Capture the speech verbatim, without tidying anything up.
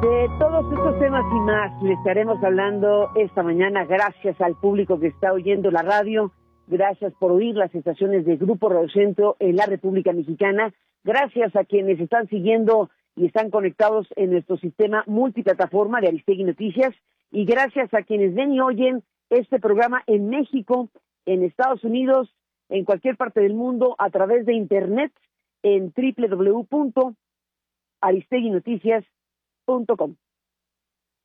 De todos estos temas y más le estaremos hablando esta mañana. Gracias al público que está oyendo la radio, gracias por oír las estaciones de Grupo Radio Centro en la República Mexicana, gracias a quienes están siguiendo y están conectados en nuestro sistema multiplataforma de Aristegui Noticias, y gracias a quienes ven y oyen este programa en México, en Estados Unidos, en cualquier parte del mundo, a través de internet en doble u doble u doble u punto aristegui noticias punto com.